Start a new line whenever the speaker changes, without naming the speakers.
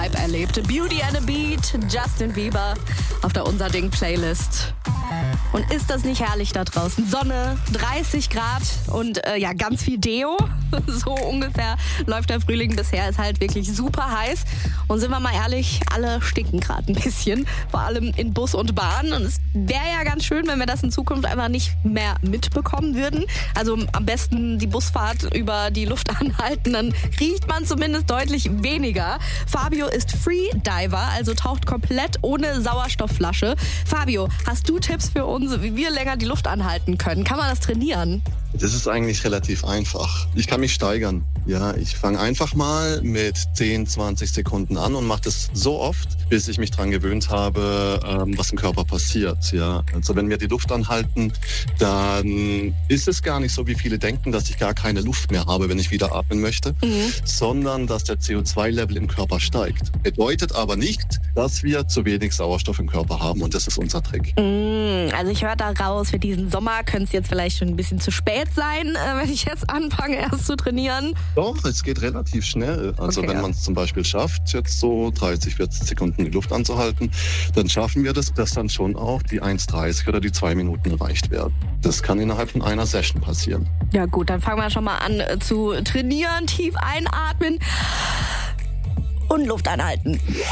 Vibe erlebt. Beauty and a Beat, Justin Bieber auf der Unser Ding Playlist. Und ist das nicht herrlich da draußen? Sonne, 30 Grad und ganz viel Deo. So ungefähr läuft der Frühling bisher. Ist halt wirklich super heiß. Und sind wir mal ehrlich, alle stinken gerade ein bisschen. Vor allem in Bus und Bahn. Und es wäre ja ganz schön, wenn wir das in Zukunft einfach nicht mehr mitbekommen würden. Also am besten die Busfahrt über die Luft anhalten. Dann riecht man zumindest deutlich weniger. Fabio ist Freediver, also taucht komplett ohne Sauerstoffflasche. Fabio, hast du Tipps für uns, wie wir länger die Luft anhalten können? Kann man das trainieren?
Das ist eigentlich relativ einfach. Ich kann mich steigern. Ja, ich fange einfach mal mit 10, 20 Sekunden an und mache das so oft, bis ich mich dran gewöhnt habe, was im Körper passiert. Ja, also wenn wir die Luft anhalten, dann ist es gar nicht so, wie viele denken, dass ich gar keine Luft mehr habe, wenn ich wieder atmen möchte, sondern dass der CO2-Level im Körper steigt. Bedeutet aber nicht, dass wir zu wenig Sauerstoff im Körper haben, und das ist unser Trick.
Also ich höre da raus, für diesen Sommer könnte es jetzt vielleicht schon ein bisschen zu spät sein, wenn ich jetzt anfange erst zu trainieren.
Doch, es geht relativ schnell. Also
Okay,
wenn man es zum Beispiel schafft, jetzt so 30, 40 Sekunden die Luft anzuhalten, dann schaffen wir das, dass dann schon auch die 1,30 oder die 2 Minuten erreicht werden. Das kann innerhalb von einer Session passieren.
Ja gut, dann fangen wir schon mal an zu trainieren, tief einatmen und Luft anhalten.